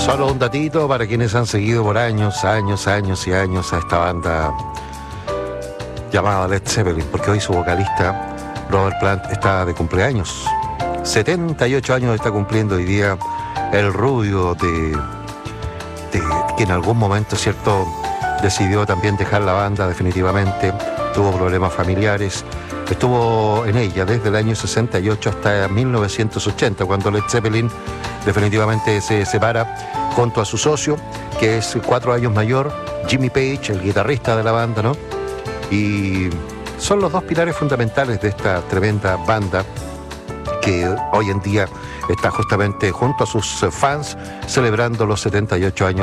Solo un datito para quienes han seguido por años y años a esta banda llamada Led Zeppelin, porque hoy su vocalista Robert Plant está de cumpleaños. 78 años está cumpliendo hoy día el rubio de que en algún momento, cierto, decidió también dejar la banda definitivamente, tuvo problemas familiares, estuvo en ella desde el año 68 hasta 1980, cuando Led Zeppelin definitivamente se separa junto a su socio, que es 4 años mayor, Jimmy Page, el guitarrista de la banda, ¿no? Y son los dos pilares fundamentales de esta tremenda banda que hoy en día está justamente junto a sus fans celebrando los 78 años